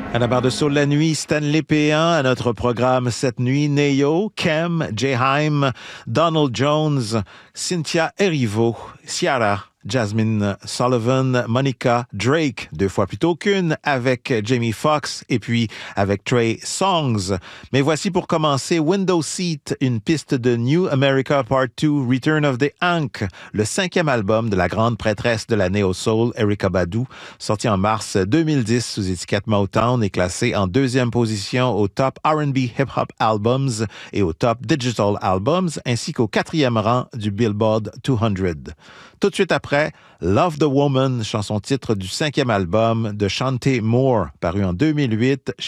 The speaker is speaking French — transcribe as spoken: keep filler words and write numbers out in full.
À la barre de Soul la nuit, Stanley P un à notre programme cette nuit, Neo, Kem, Jayheim, Donald Jones, Cynthia Erivo, Ciara, Jasmine Sullivan, Monica, Drake, deux fois plutôt qu'une, avec Jamie Foxx et puis avec Trey Songz. Mais voici pour commencer Window Seat, une piste de New America Part deux, Return of the Ankh, le cinquième album de la grande prêtresse de la néo-soul, Erykah Badu, sorti en mars deux mille dix sous étiquette Motown et classé en deuxième position au Top R and B Hip Hop Albums et au Top Digital Albums, ainsi qu'au quatrième rang du Billboard deux cents. Tout de suite après, Love the Woman, chanson titre du cinquième album de Chanté Moore, paru en deux mille huit